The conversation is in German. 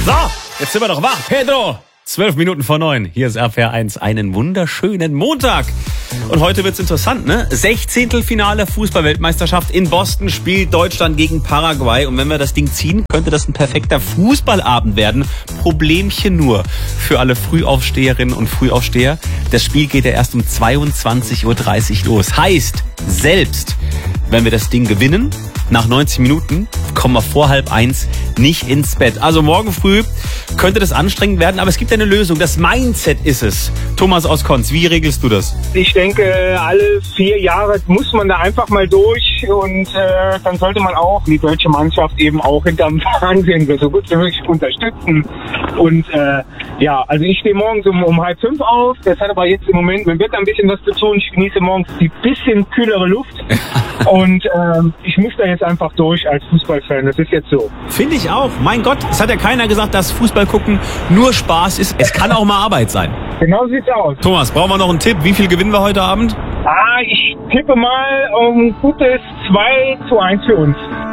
So, jetzt sind wir doch wach. Pedro, 12 Minuten vor 9. Hier ist RPR1. Einen wunderschönen Montag. Und heute wird's interessant, ne? 16. Finale Fußball-Weltmeisterschaft in Boston spielt Deutschland gegen Paraguay. Und wenn wir das Ding ziehen, könnte das ein perfekter Fußballabend werden. Problemchen nur für alle Frühaufsteherinnen und Frühaufsteher. Das Spiel geht ja erst um 22.30 Uhr los. Heißt, selbst wenn wir das Ding gewinnen, nach 90 Minuten kommen wir vor 12:30 nicht ins Bett. Also morgen früh könnte das anstrengend werden, aber es gibt eine Lösung. Das Mindset ist es. Thomas aus Konz, wie regelst du das? Ich denke, alle 4 Jahre muss man da einfach mal durch und dann sollte man auch die deutsche Mannschaft eben auch hinterm Fernsehen so gut wie möglich unterstützen. Und also ich stehe morgens um 4:30 auf. Das hat aber jetzt im Moment mit dem Wetter ein bisschen was zu tun. Ich genieße morgens die bisschen kühlere Luft. Und ich muss da jetzt einfach durch als Fußballfan. Das ist jetzt so. Finde ich auch. Mein Gott, es hat ja keiner gesagt, dass Fußball gucken nur Spaß ist. Es kann auch mal Arbeit sein. Genau sieht's aus. Thomas, brauchen wir noch einen Tipp? Wie viel gewinnen wir heute Abend? Ich tippe mal um gutes 2:1 für uns.